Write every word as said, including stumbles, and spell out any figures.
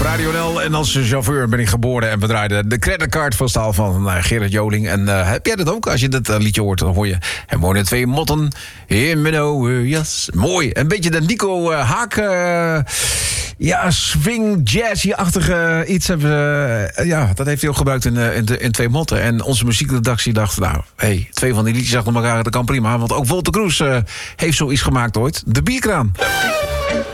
Radio N L. En als chauffeur ben ik geboren en we draaiden de creditcard van staal van uh, Gerard Joling. En uh, heb jij dat ook? Als je dat uh, liedje hoort, dan hoor je hem wonen twee motten in mijn oude jas. Mooi. Een beetje de Nico uh, Haak... Uh, ja, swing, jazzy-achtige iets hebben we... Uh, ja, dat heeft hij ook gebruikt in, uh, in, de, in twee motten. En onze muziekredactie dacht, nou, hey, twee van die liedjes achter elkaar, dat kan prima. Want ook Wolter Kroes uh, heeft zoiets gemaakt ooit. De Bierkraan.